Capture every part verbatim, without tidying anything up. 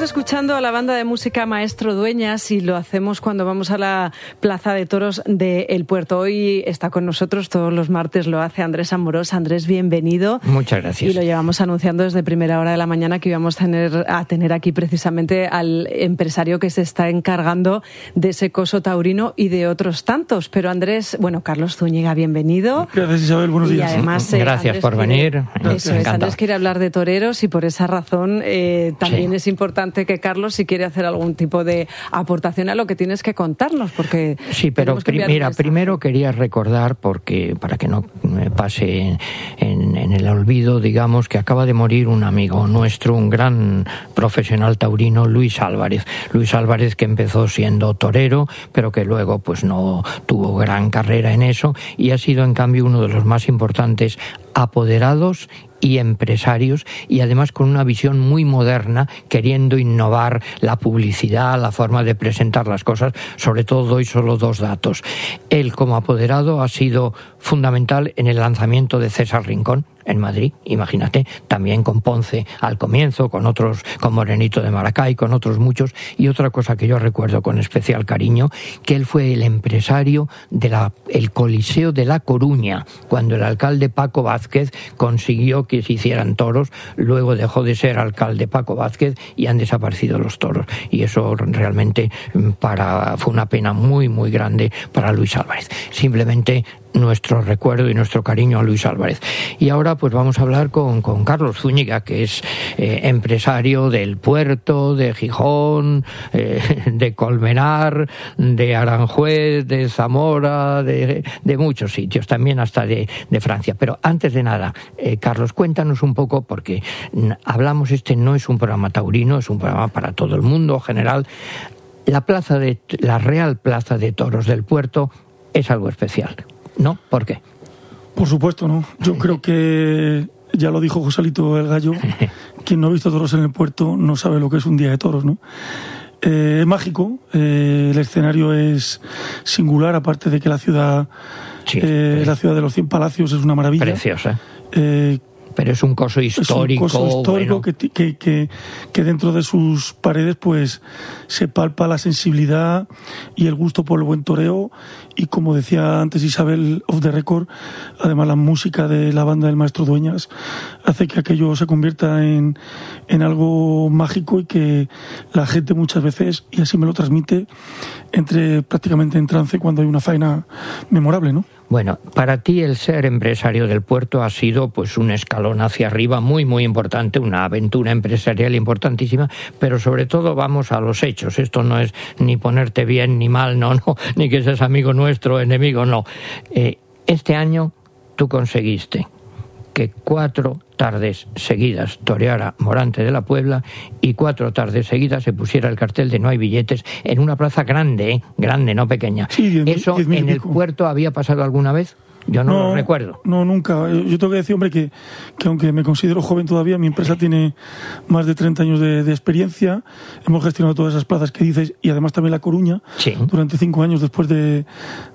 escuchando a la banda de música Maestro Dueñas y lo hacemos cuando vamos a la Plaza de Toros de El Puerto. Hoy está con nosotros, todos los martes lo hace Andrés Amorós. Andrés, bienvenido. Muchas gracias. Y lo llevamos anunciando desde primera hora de la mañana que íbamos a tener, a tener aquí precisamente al empresario que se está encargando de ese coso taurino y de otros tantos. Pero Andrés, bueno, Carlos Zúñiga, bienvenido. Gracias, Isabel, buenos días. Y además, eh, gracias Andrés por quiere, venir. Eso es, Andrés quiere hablar de toreros y por esa razón eh, también Sí. es importante que Carlos, si quiere hacer algún tipo de aportación a lo que tienes que contarnos, porque sí, pero que pri- mira, primero quería recordar, porque para que no me pase en, en el olvido, digamos, que acaba de morir un amigo nuestro, un gran profesional taurino, Luis Álvarez. Luis Álvarez, que empezó siendo torero, pero que luego pues no tuvo gran carrera en eso y ha sido en cambio uno de los más importantes apoderados y empresarios, y además con una visión muy moderna, queriendo innovar la publicidad, la forma de presentar las cosas. Sobre todo doy solo dos datos. Él, como apoderado, ha sido fundamental en el lanzamiento de César Rincón en Madrid, imagínate, también con Ponce al comienzo, con otros, con Morenito de Maracay, con otros muchos. Y otra cosa que yo recuerdo con especial cariño, que él fue el empresario de la, el Coliseo de La Coruña, cuando el alcalde Paco Vázquez consiguió que se hicieran toros. Luego dejó de ser alcalde Paco Vázquez y han desaparecido los toros. Y eso realmente para, fue una pena muy, muy grande para Luis Álvarez. Simplemente nuestro recuerdo y nuestro cariño a Luis Álvarez. Y ahora pues vamos a hablar con, con Carlos Zúñiga, que es eh, empresario del Puerto, de Gijón, eh, de Colmenar, de Aranjuez, de Zamora, de, de muchos sitios, también hasta de, de Francia. Pero antes de nada, eh, Carlos, cuéntanos un poco, porque hablamos, este no es un programa taurino, es un programa para todo el mundo general. La plaza de, la Real Plaza de Toros del Puerto es algo especial, ¿no? ¿Por qué? Por supuesto, ¿no? Yo creo que ya lo dijo Joselito el Gallo, quien no ha visto toros en el puerto no sabe lo que es un día de toros, ¿no? Eh, es mágico, eh, el escenario es singular, aparte de que la ciudad, sí, eh, la ciudad de los Cien Palacios es una maravilla. Preciosa. Eh, Pero es un coso histórico. Es un coso histórico, bueno, que, que, que, que dentro de sus paredes pues se palpa la sensibilidad y el gusto por el buen toreo. Y como decía antes Isabel off the record, además la música de la banda del Maestro Dueñas hace que aquello se convierta en, en algo mágico y que la gente muchas veces, y así me lo transmite, entre prácticamente en trance cuando hay una faena memorable, ¿no? Bueno, para ti el ser empresario del puerto ha sido pues un escalón hacia arriba muy muy importante, una aventura empresarial importantísima, pero sobre todo vamos a los hechos. Esto no es ni ponerte bien ni mal, no, no, ni que seas amigo nuestro, enemigo, no. Eh, este año tú conseguiste que cuatro tardes seguidas toreara Morante de la Puebla y cuatro tardes seguidas se pusiera el cartel de no hay billetes en una plaza grande, ¿eh? Grande, no pequeña. Sí, diez, ¿Eso diez en el puerto había pasado alguna vez? Yo no, no lo recuerdo. No, nunca. Yo tengo que decir, hombre, que, que aunque me considero joven todavía, mi empresa tiene más de treinta años de, de experiencia. Hemos gestionado todas esas plazas que dices y además también La Coruña, sí, durante cinco años después de,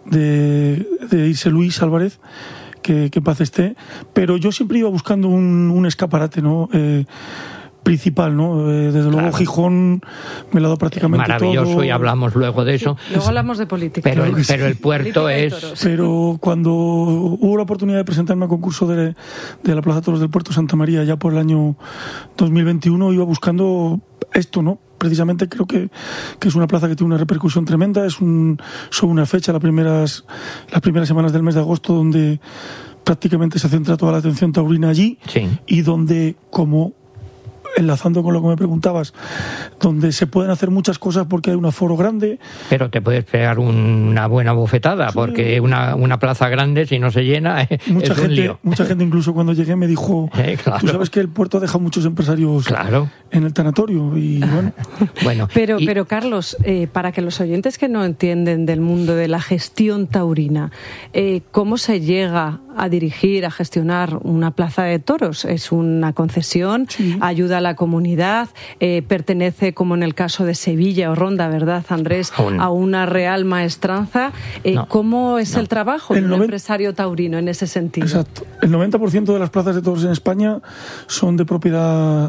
de, de irse Luis Álvarez. Que, que en paz esté, pero yo siempre iba buscando un, un escaparate, ¿no? Eh, principal, ¿no? Eh, desde luego, claro, Gijón me lo ha dado prácticamente maravilloso, todo. Y hablamos luego de eso. Sí, luego hablamos de política. Pero, el, pero el puerto es... Pero cuando hubo la oportunidad de presentarme a concurso de, de la Plaza de Toros del Puerto Santa María ya por el año dos mil veintiuno, iba buscando esto, ¿no? Precisamente creo que, que es una plaza que tiene una repercusión tremenda. Es un, sobre una fecha, las primeras, las primeras semanas del mes de agosto, donde prácticamente se centra toda la atención taurina allí, sí, y donde, como enlazando con lo que me preguntabas, donde se pueden hacer muchas cosas porque hay un aforo grande. Pero te puedes pegar una buena bofetada, sí, porque una, una plaza grande, si no se llena, mucha es gente, un lío. Mucha gente, incluso cuando llegué, me dijo, eh, claro, tú sabes que el puerto deja muchos empresarios, claro, en el tanatorio. Y bueno, bueno pero, y... pero Carlos, eh, para que los oyentes que no entienden del mundo de la gestión taurina, eh, ¿cómo se llega a dirigir, a gestionar una plaza de toros? ¿Es una concesión? Sí. ¿Ayuda a la comunidad? Eh, ¿Pertenece, como en el caso de Sevilla o Ronda, verdad, Andrés, Aún. a una real maestranza? Eh, no. ¿Cómo es no. el trabajo el de un noven... empresario taurino en ese sentido? Exacto. El noventa por ciento de las plazas de toros en España son de propiedad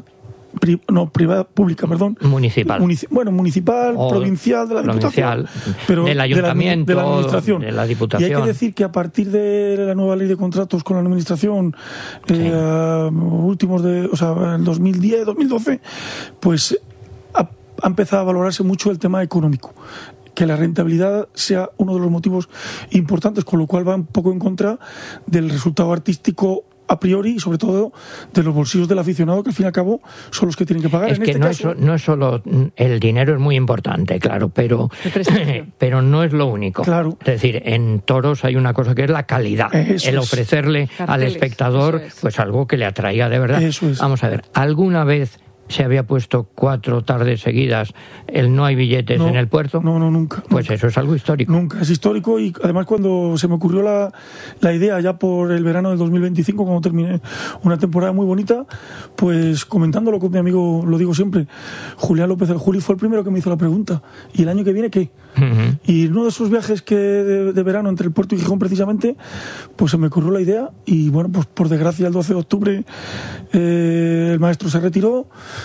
pri, no, privada, pública, perdón. Municipal. Munici, bueno, municipal, o provincial, de la provincial, Diputación. Pero del ayuntamiento, de la, de la administración. De la Diputación. Y hay que decir que a partir de la nueva ley de contratos con la administración, sí. eh, últimos de, o sea, en dos mil diez, dos mil doce, pues ha, ha empezado a valorarse mucho el tema económico. Que la rentabilidad sea uno de los motivos importantes, con lo cual va un poco en contra del resultado artístico a priori y sobre todo de los bolsillos del aficionado, que al fin y al cabo son los que tienen que pagar. Es en que este no, caso, es, no es solo el dinero, es muy importante, claro, pero, pero no es lo único. Claro. Es decir, en toros hay una cosa que es la calidad, eso el es. ofrecerle Carteles, al espectador es. pues algo que le atraiga de verdad. Eso es. Vamos a ver, ¿alguna vez se había puesto cuatro tardes seguidas el no hay billetes no, en el puerto? No, no, nunca. Pues nunca. eso es algo histórico. Nunca, es histórico y además cuando se me ocurrió la, la idea ya por el verano del dos mil veinticinco, cuando terminé una temporada muy bonita, pues comentándolo con mi amigo, lo digo siempre, Julián López el Juli fue el primero que me hizo la pregunta. ¿Y el año que viene qué? Uh-huh. Y en uno de esos viajes que de, de verano entre el puerto y Gijón precisamente, pues se me ocurrió la idea y bueno, pues por desgracia el doce de octubre eh, el maestro se retiró.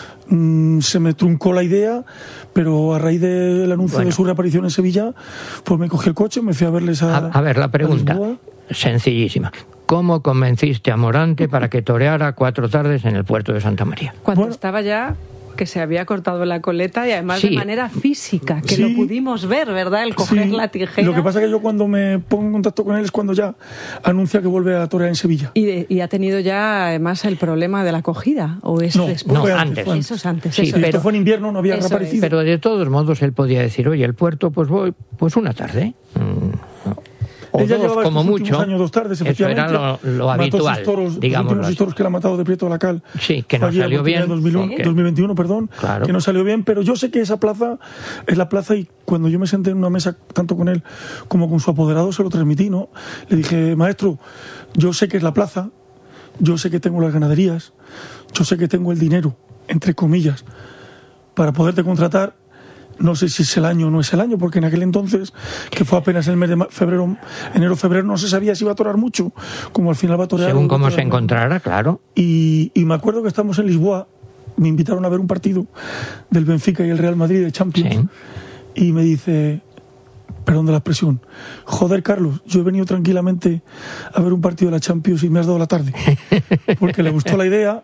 Se me truncó la idea, pero a raíz del anuncio bueno. de su reaparición en Sevilla, pues me cogí el coche, me fui a verles a... A, a ver, la pregunta, sencillísima. ¿Cómo convenciste a Morante para que toreara cuatro tardes en el puerto de Santa María? Cuando bueno. estaba ya... que se había cortado la coleta y además sí. de manera física, que sí. lo pudimos ver, ¿verdad? El coger sí. la tijera. Lo que pasa es que yo cuando me pongo en contacto con él es cuando ya anuncia que vuelve a torear en Sevilla. Y, de, y ha tenido ya además el problema de la acogida, ¿o es no, después? No, fue antes. antes. Eso es antes. Sí, eso pero esto fue en invierno, no había reaparecido. Pero de todos modos él podía decir, oye, el puerto, pues voy, pues una tarde. Mm, no. O Ella dos, como mucho. Años, dos tardes, eso era lo, lo habitual, toros, digamos. Los toros que le ha matado de Prieto a la Cal. Sí, que no salió bien. dos mil uno, sí. dos mil veintiuno, perdón, claro. que no salió bien, pero yo sé que esa plaza es la plaza y cuando yo me senté en una mesa, tanto con él como con su apoderado, se lo transmití, ¿no? Le dije, maestro, yo sé que es la plaza, yo sé que tengo las ganaderías, yo sé que tengo el dinero, entre comillas, para poderte contratar. No sé si es el año o no es el año, porque en aquel entonces, que fue apenas el mes de febrero, enero, febrero, no se sabía si iba a torear mucho, como al final va a torear. Según cómo se mucho. encontrara, claro. Y, y me acuerdo que estamos en Lisboa, me invitaron a ver un partido del Benfica y el Real Madrid de Champions, sí. y me dice, perdón de la expresión, joder, Carlos, yo he venido tranquilamente a ver un partido de la Champions y me has dado la tarde, porque le gustó la idea.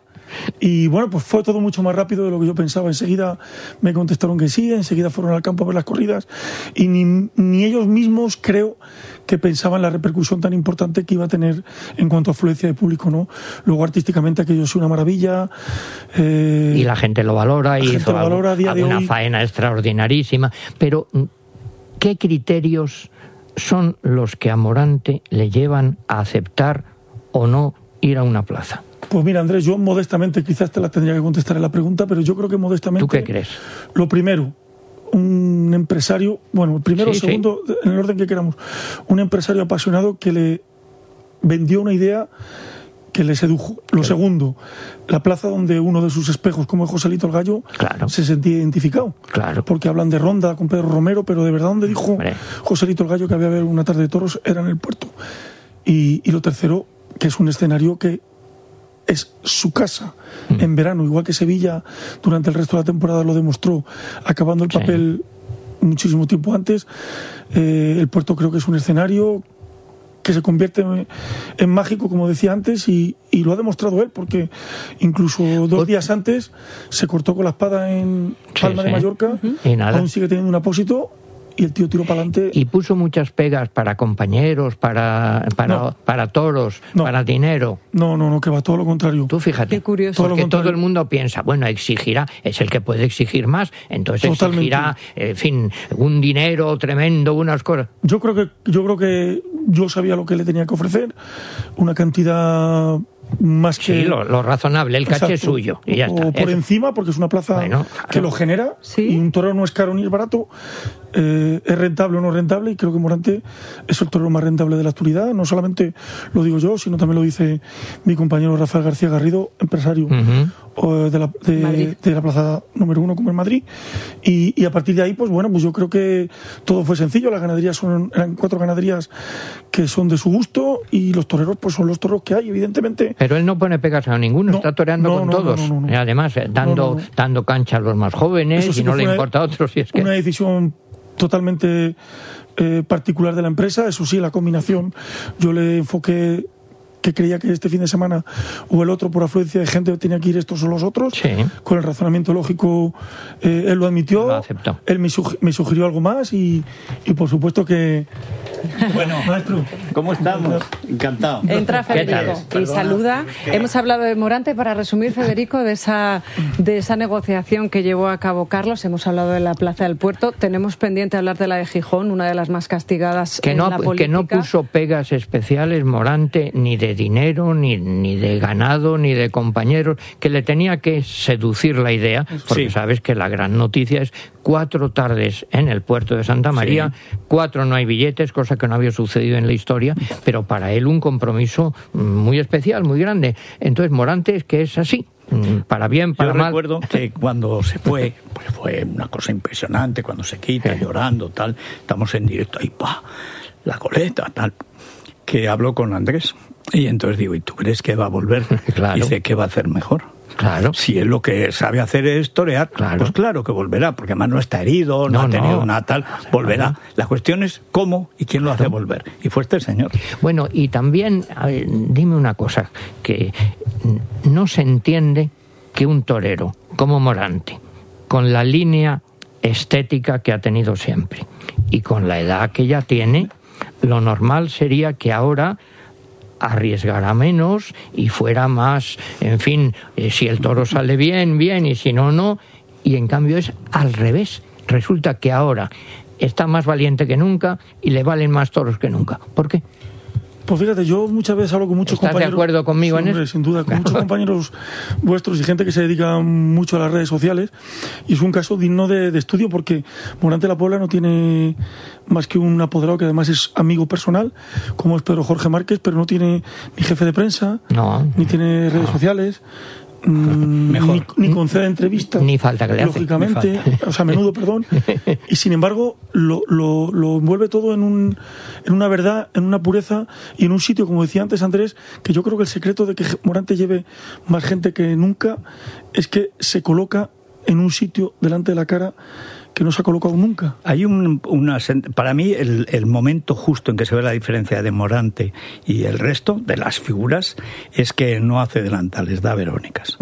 Y bueno, pues fue todo mucho más rápido de lo que yo pensaba. Enseguida me contestaron que sí, enseguida fueron al campo a ver las corridas y ni, ni ellos mismos creo que pensaban la repercusión tan importante que iba a tener en cuanto a afluencia de público, ¿no? Luego artísticamente aquello es una maravilla. Eh, y la gente lo valora y hizo algo, valora a día de una hoy. faena extraordinarísima. Pero, ¿qué criterios son los que a Morante le llevan a aceptar o no ir a una plaza? Pues mira, Andrés, yo modestamente, quizás te la tendría que contestar en la pregunta, pero yo creo que modestamente... ¿Tú qué crees? Lo primero, un empresario, bueno, el primero o sí, segundo, sí. en el orden que queramos, un empresario apasionado que le vendió una idea que le sedujo. Lo claro. segundo, la plaza donde uno de sus espejos, como es Joselito el Gallo, claro. se sentía identificado. Claro. Porque hablan de Ronda con Pedro Romero, pero de verdad donde dijo Hombre. Joselito el Gallo que había haber una tarde de toros era en el puerto. Y, y lo tercero, que es un escenario que es su casa mm. en verano, igual que Sevilla durante el resto de la temporada lo demostró, acabando el papel sí. muchísimo tiempo antes. Eh, el puerto creo que es un escenario que se convierte en, en mágico, como decía antes, y, y lo ha demostrado él, porque incluso dos días antes se cortó con la espada en Palma sí, sí. de Mallorca, uh-huh. y nada. Aún sigue teniendo un apósito. Y el tío tiró para adelante. Y puso muchas pegas para compañeros, para para, no. para toros, no. para dinero. No, no, no, que va todo lo contrario. Tú fíjate. Qué curioso. Porque todo, todo el mundo piensa, bueno, exigirá, es el que puede exigir más, entonces Totalmente. exigirá, en fin, un dinero tremendo, unas cosas. Yo creo que yo creo que yo sabía lo que le tenía que ofrecer, una cantidad más que... Sí, lo, lo razonable, el caché es suyo y ya está. O por Eso. encima, porque es una plaza bueno, claro. que lo genera, ¿Sí? y un torero no es caro ni es barato, eh, es rentable o no rentable, y creo que Morante es el torero más rentable de la actualidad. No solamente lo digo yo, sino también lo dice mi compañero Rafael García Garrido, empresario uh-huh. de, la, de, de la plaza número uno como en Madrid, y, y a partir de ahí, pues bueno, pues yo creo que todo fue sencillo. Las ganaderías son, eran cuatro ganaderías que son de su gusto, y los toreros pues son los toreros que hay. Evidentemente Pero él no pone pegas a ninguno, no, está toreando no, con no, todos. No, no, no, no. Y además, eh, dando, no, no, no. dando cancha a los más jóvenes sí y no le importa a otros. Y es que... Una decisión totalmente eh, particular de la empresa, eso sí, la combinación. Yo le enfoqué que creía que este fin de semana o el otro por afluencia de gente tenía que ir estos o los otros, sí. Con el razonamiento lógico eh, él lo admitió, lo aceptó. Él me, sugi- me sugirió algo más y, y por supuesto que... Bueno, maestro, ¿cómo estamos? Encantado. Entra Federico y Perdona, saluda. es que... Hemos hablado de Morante. Para resumir, Federico, de esa, de esa negociación que llevó a cabo Carlos, hemos hablado de la Plaza del Puerto. Tenemos pendiente hablar de la de Gijón, una de las más castigadas que en no, la política. Que no puso pegas especiales Morante, ni de dinero, ni, ni de ganado, ni de compañeros, que le tenía que seducir la idea, porque sí. Sabes que la gran noticia es cuatro tardes en el puerto de Santa María, sí. Cuatro no hay billetes, cosa que no había sucedido en la historia, pero para él un compromiso muy especial, muy grande. Entonces Morante es que es así, para bien, para Yo mal. Yo recuerdo que cuando se fue, pues fue una cosa impresionante, cuando se quita, sí. Llorando, tal, estamos en directo, ahí, pa, la coleta, tal, que habló con Andrés, y entonces digo, ¿y tú crees que va a volver? Claro. Dice, ¿qué va a hacer mejor? Claro. Si él lo que sabe hacer es torear, claro. Pues claro que volverá, porque además no está herido, no, no ha tenido no. Nada tal, volverá. Claro. La cuestión es cómo y quién lo hace volver. Y fue este señor. Bueno, y también, a ver, dime una cosa, que no se entiende que un torero como Morante, con la línea estética que ha tenido siempre y con la edad que ya tiene, lo normal sería que ahora arriesgara menos y fuera más, en fin, eh, si el toro sale bien, bien, y si no, no. Y en cambio es al revés. Resulta que ahora está más valiente que nunca y le valen más toros que nunca. ¿Por qué? Pues fíjate, yo muchas veces hablo con muchos ¿Estás compañeros... ¿Estás de acuerdo conmigo sí, en hombre, eso? Sin duda, con muchos compañeros vuestros y gente que se dedica mucho a las redes sociales, y es un caso digno de, de estudio porque Morante de la Puebla no tiene más que un apoderado que además es amigo personal, como es Pedro Jorge Márquez, pero no tiene ni jefe de prensa, no, ni tiene redes no. sociales... Mejor. Ni, ni concede entrevistas, ni falta que le lógicamente, hace. o sea, a menudo, perdón, y sin embargo lo, lo, lo envuelve todo en, un, en una verdad, en una pureza y en un sitio, como decía antes Andrés, que yo creo que el secreto de que Morante lleve más gente que nunca es que se coloca en un sitio delante de la cara que no se ha colocado nunca. Hay un, una, para mí el, el momento justo en que se ve la diferencia de Morante y el resto de las figuras es que no hace delantales, da verónicas.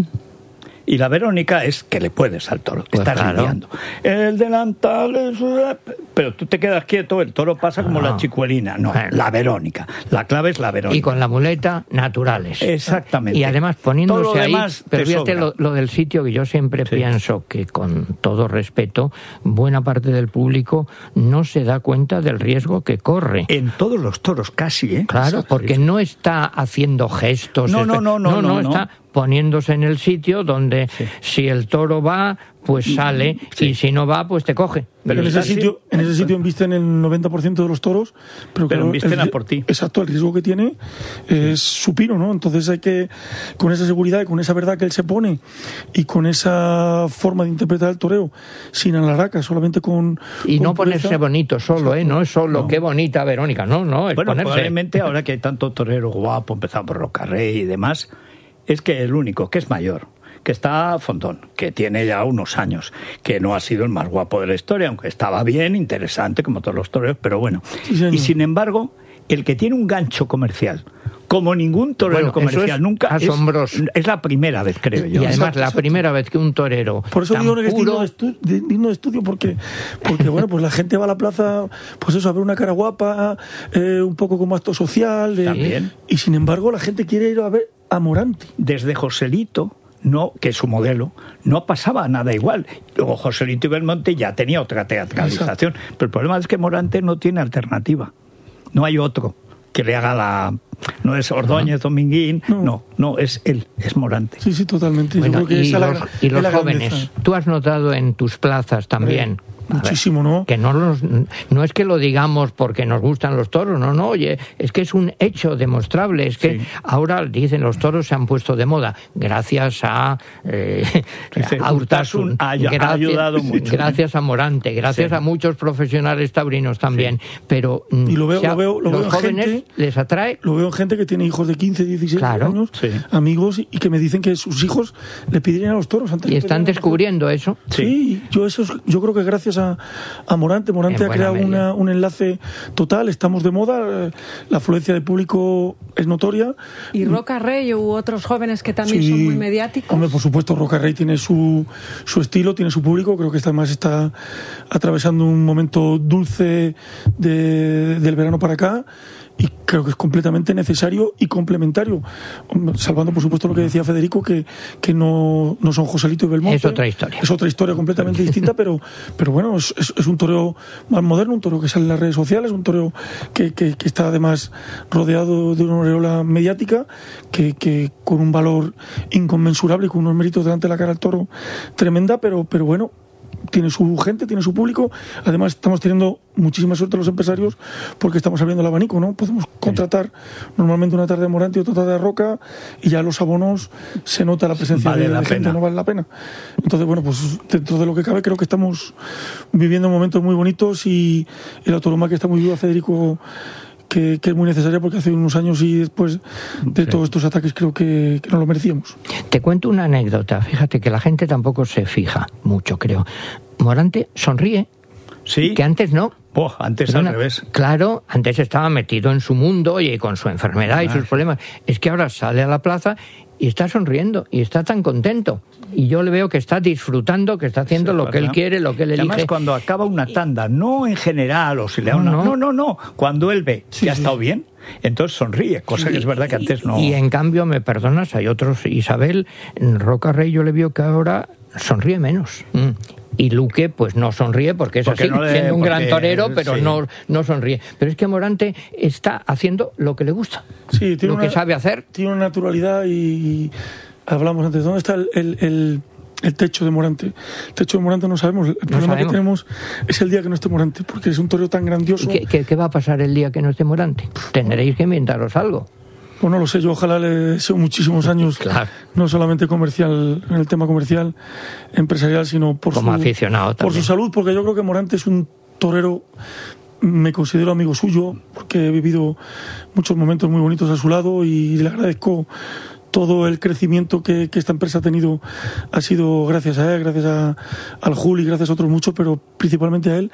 Y la verónica es que le puedes al toro, pues estás claro. lidiando. El delantal es... Pero tú te quedas quieto, el toro pasa como no. la chicuelina. No, bueno. La verónica. La clave es la verónica. Y con la muleta, naturales. Exactamente. Y además poniéndose ahí... Pero fíjate lo, lo del sitio, que yo siempre sí. pienso que, con todo respeto, buena parte del público no se da cuenta del riesgo que corre. En todos los toros, casi, ¿eh? Claro, Exacto. porque no está haciendo gestos... No, no, no, no, no, no, no está... poniéndose en el sitio donde sí. si el toro va, pues sale, sí. y si no va, pues te coge. Pero en ese sitio, en ese sitio embisten el noventa por ciento de los toros, pero, pero claro, embisten a el, por ti. Exacto, el riesgo que tiene es supino, ¿no? Entonces hay que, con esa seguridad y con esa verdad que él se pone y con esa forma de interpretar el toreo, sin alaraca, solamente con... Y con no pureza. Ponerse bonito solo, ¿eh? No es solo, no. Qué bonita Verónica, no, no, es bueno, ponerse. Probablemente ahora que hay tanto torero guapo, empezado por Rocarrey y demás, es que el único que es mayor, que está Fontón, que tiene ya unos años, que no ha sido el más guapo de la historia, aunque estaba bien, interesante, como todos los toreros, pero bueno. Sí, y sin embargo, el que tiene un gancho comercial, como ningún torero bueno, comercial es nunca, asombroso. Es, es la primera vez, creo yo. Y además exacto, la exacto. primera vez que un torero por eso tan digo que es puro... digno de, estu de, digno de estudio, porque, porque bueno, pues la gente va a la plaza, pues eso, a ver una cara guapa, eh, un poco como acto social, eh, también. Y sin embargo la gente quiere ir a ver a Morante. Desde Joselito, no, que es su modelo, no pasaba nada igual. Luego Joselito y Belmonte ya tenía otra teatralización. Exacto. Pero el problema es que Morante no tiene alternativa. No hay otro que le haga la... No es Ordóñez, Dominguín, no, no, no es él, es Morante. Sí, sí, totalmente. Bueno, Yo creo que y, esa los, la, y los la jóvenes, grandeza. Tú has notado en tus plazas también, muchísimo, ¿no? Que no, los, no es que lo digamos porque nos gustan los toros, no, no, oye, es que es un hecho demostrable, es que sí. Ahora dicen los toros se han puesto de moda gracias a, eh, a Urtasun, ha, gracias, ha ayudado mucho. Gracias a Morante, gracias sí. a muchos profesionales taurinos también, sí. pero y lo veo, o sea, lo veo, lo los veo jóvenes gente, les atrae. Lo veo en gente que tiene hijos de quince, dieciséis claro, años, sí. amigos, y que me dicen que sus hijos le piden a los toros antes y de están descubriendo eso. Sí, sí, yo eso es, yo creo que gracias a, a Morante, Morante ha creado una, un enlace total, estamos de moda, la afluencia de público es notoria. ¿Y Roca Rey u otros jóvenes que también sí, son muy mediáticos? Hombre, por supuesto, Roca Rey tiene su, su estilo, tiene su público, creo que además está atravesando un momento dulce de, del verano para acá, y creo que es completamente necesario y complementario, salvando por supuesto lo que decía Federico, que, que no, no son Joselito y Belmonte. Es otra historia. Es otra historia completamente distinta, pero, pero bueno, es, es, es un toreo más moderno, un toreo que sale en las redes sociales, un toreo que, que, que está además rodeado de una aureola mediática, que, que con un valor inconmensurable y con unos méritos delante de la cara del toro tremenda, pero, pero bueno, tiene su gente, tiene su público. Además estamos teniendo muchísima suerte los empresarios porque estamos abriendo el abanico, ¿no? Podemos contratar sí. normalmente una tarde de Morante y otra tarde de Roca, y ya los abonos se nota la presencia vale de la, la gente, pena. no vale la pena. Entonces, bueno, pues dentro de lo que cabe creo que estamos viviendo momentos muy bonitos, y, y la autonomía que está muy viva, Federico, Que, que es muy necesaria, porque hace unos años y después de sí. todos estos ataques creo que, que no lo merecíamos. Te cuento una anécdota, fíjate que la gente tampoco se fija mucho, creo. Morante sonríe, sí. que antes no. Oh, antes Perdona, al revés. Claro, antes estaba metido en su mundo y con su enfermedad ah, y sus sí. problemas. Es que ahora sale a la plaza y está sonriendo y está tan contento. Y yo le veo que está disfrutando, que está haciendo sí, lo ¿verdad? Que él quiere, lo que él elige. Además, cuando acaba una tanda, no en general, o si le da una... No, no, no, no. Cuando él ve sí, que ha estado sí. bien, entonces sonríe, cosa y, que es verdad que antes no... Y en cambio, me perdonas, hay otros... Isabel, en Roca Rey yo le veo que ahora sonríe menos. Mm. Y Luque, pues no sonríe porque es porque así, no le, siendo un porque, gran torero, pero sí. no, no sonríe. Pero es que Morante está haciendo lo que le gusta, sí, tiene lo una, que sabe hacer. Tiene una naturalidad y, y hablamos antes. ¿Dónde está el, el, el, el techo de Morante? El techo de Morante no sabemos. El no problema sabemos. que tenemos es el día que no esté Morante, porque es un torero tan grandioso. ¿Qué, qué, qué va a pasar el día que no esté Morante? Tendréis que inventaros algo. Pues no lo sé, yo ojalá le deseo muchísimos años, claro. no solamente comercial, en el tema comercial, empresarial, sino por, Como su, aficionado por su salud, porque yo creo que Morante es un torero, me considero amigo suyo, porque he vivido muchos momentos muy bonitos a su lado y le agradezco todo el crecimiento que, que esta empresa ha tenido. Ha sido gracias a él, gracias a, al Juli, gracias a otros muchos, pero principalmente a él.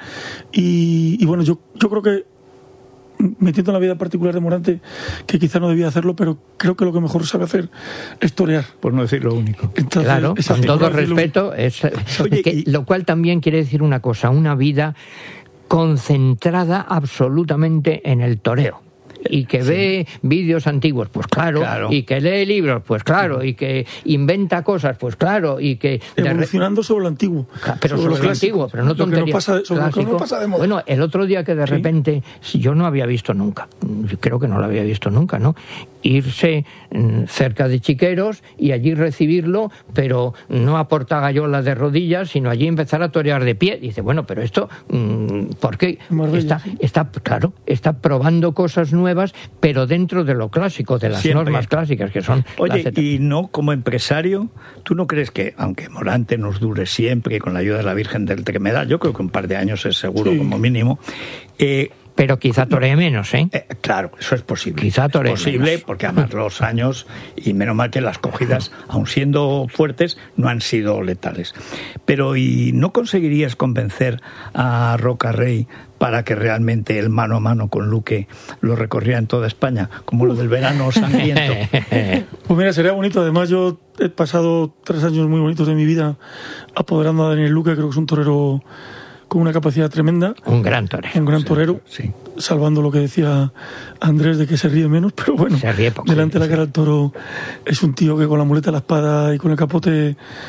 Y, y bueno, yo, yo creo que metiendo en la vida particular de Morante, que quizá no debía hacerlo, pero creo que lo que mejor sabe hacer es torear. Por no decir lo único. Entonces, claro, con todo respeto, es, Oye, es que, y... lo cual también quiere decir una cosa, una vida concentrada absolutamente en el toreo. Y que ve sí. vídeos antiguos, pues claro, claro, y que lee libros, pues claro, y que inventa cosas, pues claro, y que... Evolucionando sobre lo antiguo. Pero sobre, sobre lo antiguo, pero no tontería. Lo que no pasa, sobre lo que no pasa de moda. Bueno, el otro día que de repente, ¿sí? yo no había visto nunca, creo que no lo había visto nunca, ¿no? Irse cerca de Chiqueros y allí recibirlo, pero no a Portagayola de rodillas, sino allí empezar a torear de pie. Dice, bueno, pero esto, ¿por qué? Está, está, claro, está probando cosas nuevas, pero dentro de lo clásico, de las Siempre. normas clásicas que son... Oye, las... y no, como empresario, ¿tú no crees que, aunque Morante nos dure siempre con la ayuda de la Virgen del Tremedal, yo creo que un par de años es seguro sí. como mínimo, eh, pero quizá toree menos, ¿eh? ¿eh? Claro, eso es posible. Quizá toree menos. Es posible menos. Porque además los años, y menos mal que las cogidas, aun siendo fuertes, no han sido letales. Pero ¿y no conseguirías convencer a Roca Rey para que realmente el mano a mano con Luque lo recorriera en toda España, como lo del verano sangriento? Pues mira, sería bonito. Además, yo he pasado tres años muy bonitos de mi vida apoderando a Daniel Luque. Creo que es un torero con una capacidad tremenda. Un gran torero. Un gran torero, sí, sí. Salvando lo que decía Andrés de que se ríe menos, pero bueno, se ríe poco, delante sí, de la cara del toro es un tío que con la muleta, la espada y con el capote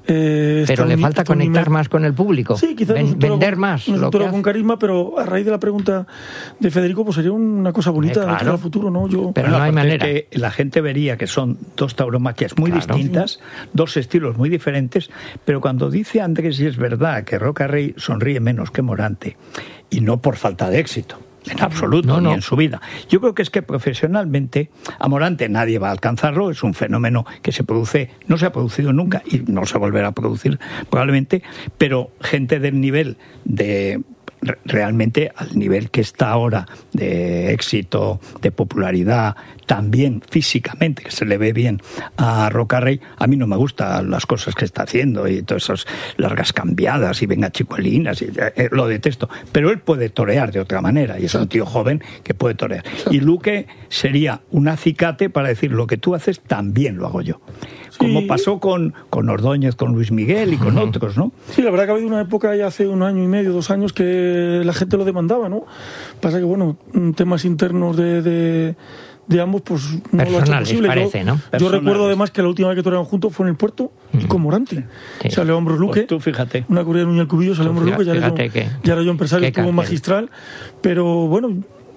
Eh, pero le falta conectar nivel... más con el público. Sí, quizás Ven, vender con, más. Lo que con carisma, pero a raíz de la pregunta de Federico, pues sería una cosa bonita eh, claro. de cara al futuro, ¿no? Yo... Pero no, no hay manera. Que la gente vería que son dos tauromaquias muy claro. distintas, sí. dos estilos muy diferentes, pero cuando dice Andrés, y es verdad, que Roca Rey sonríe menos que Morante, y no por falta de éxito. En absoluto, no, no. ni en su vida. Yo creo que es que profesionalmente a Morante nadie va a alcanzarlo, es un fenómeno que se produce, no se ha producido nunca y no se volverá a producir probablemente, pero gente del nivel de... realmente al nivel que está ahora de éxito, de popularidad, también físicamente, que se le ve bien a Roca Rey, a mí no me gustan las cosas que está haciendo y todas esas largas cambiadas y venga chicuelinas, y, eh, lo detesto, pero él puede torear de otra manera y es un tío joven que puede torear. Y Luque sería un acicate para decir lo que tú haces también lo hago yo. Como pasó con, con Ordóñez, con Luis Miguel y con uh-huh. otros, ¿no? Sí, la verdad que ha habido una época ya hace un año y medio, dos años, que la gente lo demandaba, ¿no? Pasa que, bueno, temas internos de, de, de ambos, pues no lo ha hecho posible. Parece, yo, ¿no? yo recuerdo además que la última vez que torearon juntos fue en el puerto uh-huh. y con Morante. Sí. Salió Hombros Luque. Pues tú fíjate. Una corrida de Núñez Cubillo, salió Hombros Luque, ya era, yo, que, ya era yo empresario, estuvo magistral. Pero bueno,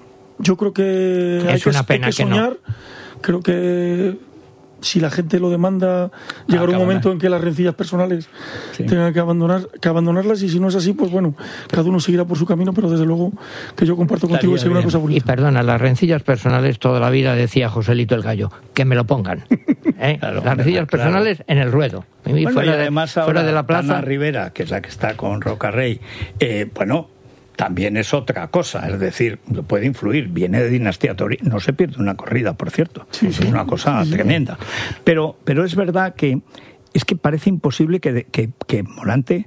yo creo que es hay que, una pena hay que soñar. Que no. Creo que si la gente lo demanda, llegará un momento en que las rencillas personales sí. tengan que abandonar, que abandonarlas, y si no es así, pues bueno, cada uno seguirá por su camino, pero desde luego que yo comparto contigo que sería una cosa bonita. Y perdona, las rencillas personales toda la vida decía Joselito el Gallo, que me lo pongan. ¿Eh? Claro, las rencillas claro. personales en el ruedo. Bueno, fuera y además de, fuera de la plaza. Ana Rivera, que es la que está con Roca Rey, eh, bueno, también es otra cosa, es decir, puede influir, viene de Dinastía Taurina, no se pierde una corrida, por cierto, sí, es sí. una cosa sí, tremenda, sí. pero pero es verdad que es que parece imposible que, que, que Morante,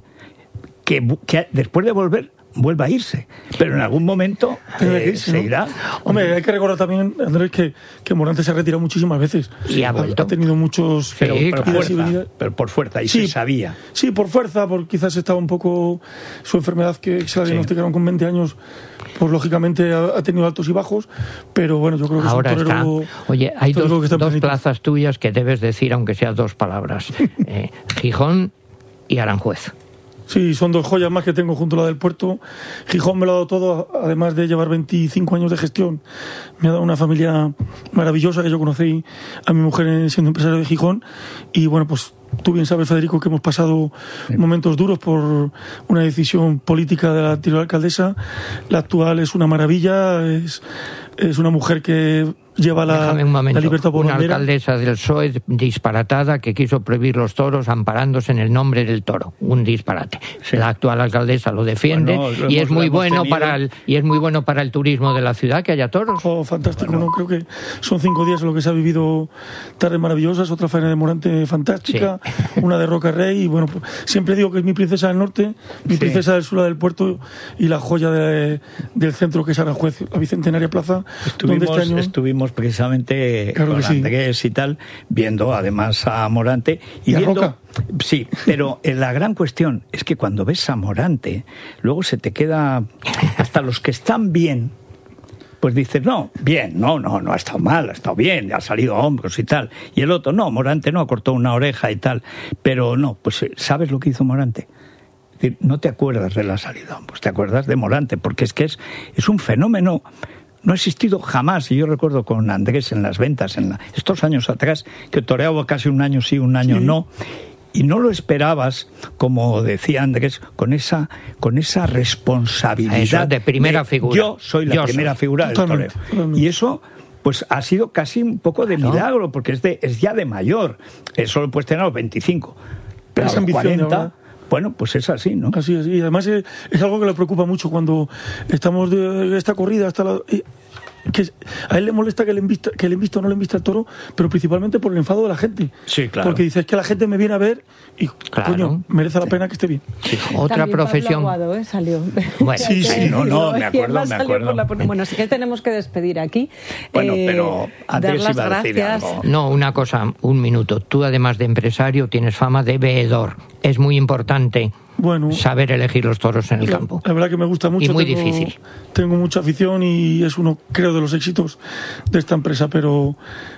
que, que después de volver, vuelva a irse, pero en algún momento eh, irse, se ¿no? irá. Hombre, hay que recordar también, Andrés, que, que Morante se ha retirado muchísimas veces. Y ha vuelto. Ha tenido muchos... Sí, pero, pero, fuerza, pero por fuerza, y sí, se sabía. Sí, por fuerza, porque quizás estaba un poco... Su enfermedad, que se la diagnosticaron sí. con veinte años, pues lógicamente ha, ha tenido altos y bajos, pero bueno, yo creo que ahora es un torero... Está. Oye, hay dos, que dos plazas tuyas que debes decir, aunque sean dos palabras. eh, Gijón y Aranjuez. Sí, son dos joyas más que tengo junto a la del puerto. Gijón me lo ha dado todo, además de llevar veinticinco años de gestión. Me ha dado una familia maravillosa, que yo conocí a mi mujer siendo empresario de Gijón. Y bueno, pues tú bien sabes, Federico, que hemos pasado sí. momentos duros por una decisión política de la anterior alcaldesa. La actual es una maravilla, es, es una mujer que lleva la, la libertad por una bandera. Alcaldesa del P S O E disparatada que quiso prohibir los toros amparándose en el nombre del toro. Un disparate. Sí. La actual alcaldesa lo defiende bueno, lo y hemos, es muy bueno tenido. para el y es muy bueno para el turismo de la ciudad que haya toros. Oh, fantástico, bueno. ¿no? Creo que son cinco días en lo que se ha vivido tardes maravillosas, otra faena de Morante fantástica, sí. una de Roca Rey, y bueno, pues, siempre digo que es mi princesa del norte, mi sí. princesa del sur, la del puerto, y la joya de, del centro, que es Aranjuez, la Bicentenaria Plaza, estuvimos, donde este año estuvimos precisamente claro con Andrés sí. y tal, viendo además a Morante y, ¿Y a viendo Roca? Sí, pero la gran cuestión es que cuando ves a Morante, luego se te queda hasta los que están bien, pues dices, no, bien, no, no, no ha estado mal, ha estado bien, ha salido a hombros y tal, y el otro, no, Morante no, cortó una oreja y tal, pero no, pues ¿sabes lo que hizo Morante? Es decir, no te acuerdas de la salida a hombros, te acuerdas de Morante, porque es que es, es un fenómeno. No ha existido jamás, y yo recuerdo con Andrés en las ventas, en la, estos años atrás, que toreaba casi un año sí, un año sí. no, y no lo esperabas, como decía Andrés, con esa con esa responsabilidad. Eso, de primera de, figura. Yo soy la yo primera soy. figura del toreo. Y eso pues ha sido casi un poco de milagro, porque es, de, es ya de mayor. Eso lo puedes tener a los veinticinco, pero a los cuarenta... Bueno, pues es así, ¿no? Así es, y además es, es algo que le preocupa mucho cuando estamos de esta corrida hasta la... que a él le molesta que le invista, que le invista o no le invista el toro, pero principalmente por el enfado de la gente. Sí, claro. Porque dice, es que la gente me viene a ver y, claro. coño, merece la pena que esté bien. Sí. Otra también profesión... Pablo Aguado, ¿eh? Salió. Bueno, sí, sí, no, no, me acuerdo, me acuerdo. La... Bueno, sí que tenemos que despedir aquí. Bueno, eh, pero antes dar las iba a decir gracias. algo. No, una cosa, un minuto. Tú, además de empresario, tienes fama de veedor. Es muy importante... Bueno, saber elegir los toros en el la, campo. La verdad que me gusta mucho. Y muy tengo, difícil. Tengo mucha afición y es uno, creo, de los éxitos de esta empresa, pero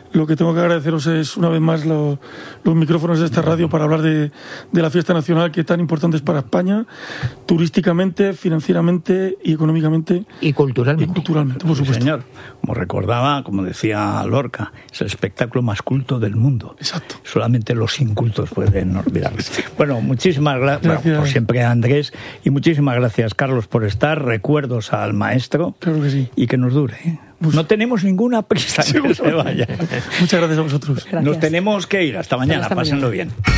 lo que tengo que agradeceros es una vez más lo, los micrófonos de esta radio para hablar de, de la fiesta nacional que tan importante es para España, turísticamente, financieramente y económicamente. Y culturalmente. Y culturalmente, por supuesto. Sí, señor. Como recordaba, como decía Lorca, es el espectáculo más culto del mundo. Exacto. Solamente los incultos pueden olvidarlo. Bueno, muchísimas gra- gracias. Bueno, por siempre, Andrés. Y muchísimas gracias, Carlos, por estar. Recuerdos al maestro. Claro que sí. Y que nos dure, ¿eh? Pues no tenemos ninguna prisa en que se vaya. Muchas gracias a vosotros. Gracias. Nos tenemos que ir. Hasta mañana. Hasta Pásenlo mañana. Bien.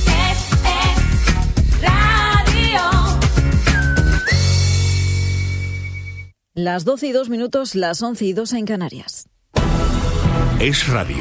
Las doce y dos minutos, las once y dos en Canarias. Es Radio.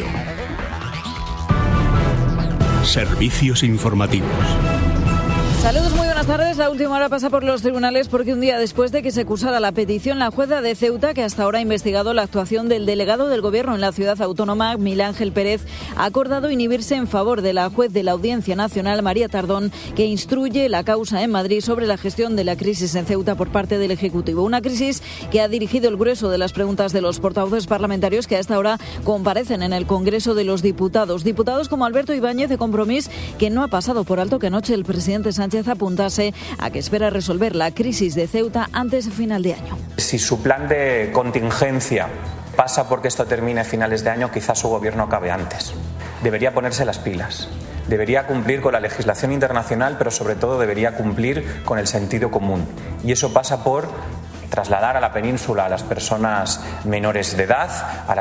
Servicios informativos. Saludos, muy buenas tardes. La última hora pasa por los tribunales porque un día después de que se cursara la petición, la jueza de Ceuta, que hasta ahora ha investigado la actuación del delegado del Gobierno en la ciudad autónoma, Miguel Ángel Pérez, ha acordado inhibirse en favor de la juez de la Audiencia Nacional, María Tardón, que instruye la causa en Madrid sobre la gestión de la crisis en Ceuta por parte del Ejecutivo. Una crisis que ha dirigido el grueso de las preguntas de los portavoces parlamentarios que a esta hora comparecen en el Congreso de los Diputados. Diputados como Alberto Ibáñez de Compromís, que no ha pasado por alto que anoche el presidente Sánchez apuntase a que espera resolver la crisis de Ceuta antes de final de año. Si su plan de contingencia pasa porque esto termine a finales de año, quizás su gobierno acabe antes. Debería ponerse las pilas. Debería cumplir con la legislación internacional, pero sobre todo debería cumplir con el sentido común. Y eso pasa por trasladar a la península a las personas menores de edad, a las